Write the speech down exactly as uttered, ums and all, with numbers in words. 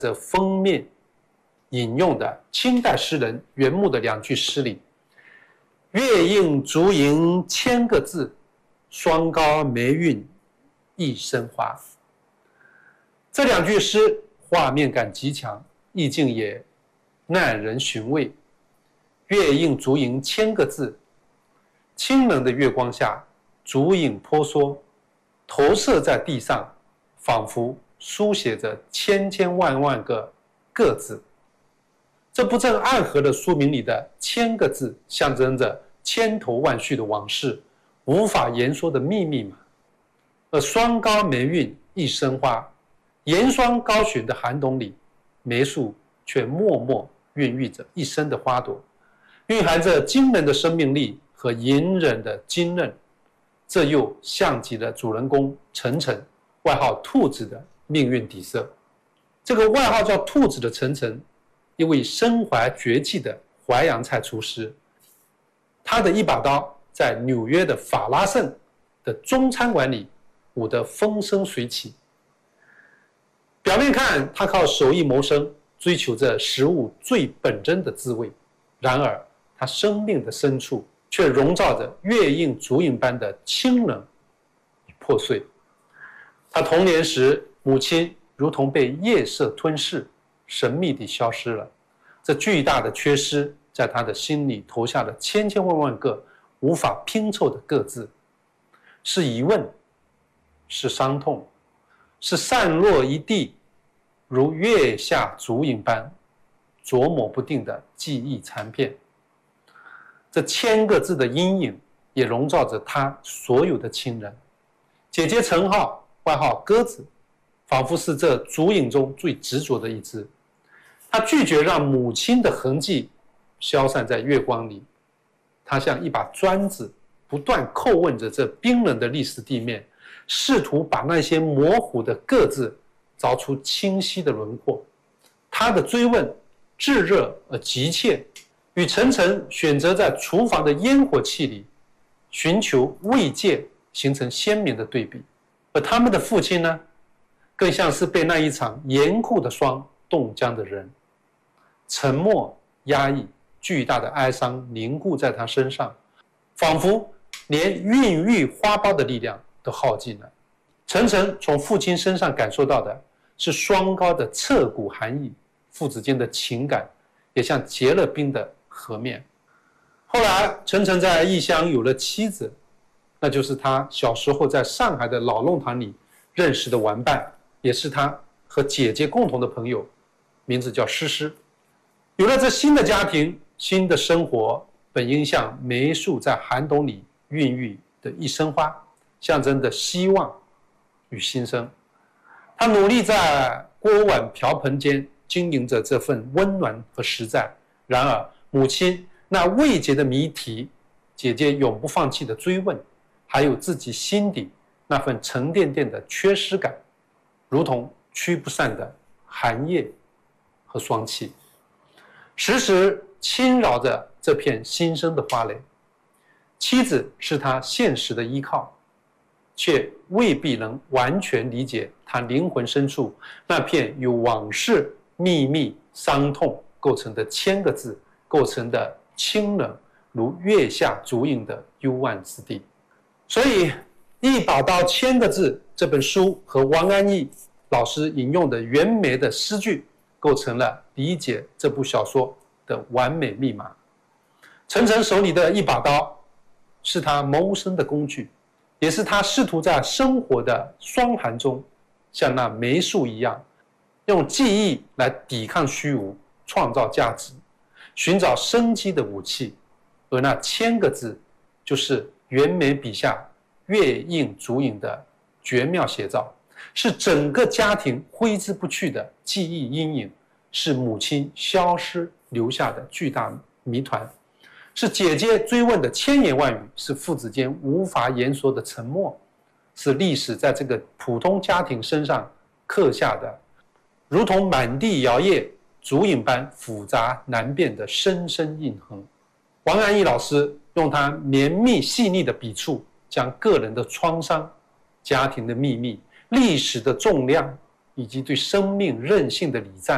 这封面引用的清代诗人袁牧的两句诗里，月映竹影千个字，双高梅韵一生花。这两句诗画面感极强，意境也耐人寻味。月映竹影千个字，清冷的月光下，竹影婆娑，投射在地上，仿佛书写着千千万万个个字。这不正暗合了书名里的千个字，象征着千头万绪的往事，无法言说的秘密吗？而双高梅韵一生花，严霜高悬的寒冬里，梅树却默默孕育着一生的花朵，蕴含着惊人的生命力和隐忍的坚韧。这又像极了主人公陈诚，外号兔子的命运底色。这个外号叫兔子的陈诚，一位身怀绝技的淮扬菜厨师，他的一把刀在纽约的法拉盛的中餐馆里舞得风生水起。表面看他靠手艺谋生，追求着食物最本真的滋味，然而他生命的深处却笼罩着月映竹影般的清冷与破碎。他童年时，母亲如同被夜色吞噬，神秘地消失了。这巨大的缺失在他的心里投下了千千万万个无法拼凑的个字，是疑问，是伤痛，是散落一地如月下竹影般琢磨不定的记忆残片。这千个字的阴影也笼罩着他所有的亲人。姐姐陈浩，外号鸽子，仿佛是这竹影中最执着的一只。他拒绝让母亲的痕迹消散在月光里，他像一把钻子，不断叩问着这冰冷的历史地面，试图把那些模糊的个字凿出清晰的轮廓。他的追问炙热而急切，与陈诚选择在厨房的烟火气里寻求慰藉形成鲜明的对比。而他们的父亲呢，更像是被那一场严酷的霜冻僵的人，沉默压抑，巨大的哀伤凝固在他身上，仿佛连孕育花苞的力量都耗尽了。陈诚从父亲身上感受到的是双高的彻骨寒意，父子间的情感也像结了冰的河面。后来陈诚在异乡有了妻子，那就是他小时候在上海的老弄堂里认识的玩伴，也是他和姐姐共同的朋友，名字叫诗诗。有了这新的家庭，新的生活，本应像梅树在寒冬里孕育的一生花，象征着希望与新生。他努力在锅碗瓢盆间经营着这份温暖和实在。然而母亲那未解的谜题，姐姐永不放弃的追问，还有自己心底那份沉甸甸的缺失感，如同驱不散的寒夜和霜气，时时侵扰着这片新生的花蕾。妻子是他现实的依靠，却未必能完全理解他灵魂深处那片由往事、秘密、伤痛构成的千个字构成的清冷如月下竹影的幽暗之地。所以一把刀千个字这本书和王安忆老师引用的袁枚的诗句，构成了理解这部小说的完美密码。陈诚手里的一把刀是他谋生的工具，也是他试图在生活的霜寒中像那梅树一样，用记忆来抵抗虚无，创造价值，寻找生机的武器。而那千个字就是袁枚笔下月映竹影的绝妙写照，是整个家庭挥之不去的记忆阴影，是母亲消失留下的巨大谜团，是姐姐追问的千言万语，是父子间无法言说的沉默，是历史在这个普通家庭身上刻下的如同满地摇曳竹影般复杂难辨的深深印痕。王安忆老师用他绵密细腻的笔触，将个人的创伤、家庭的秘密、历史的重量以及对生命韧性的礼赞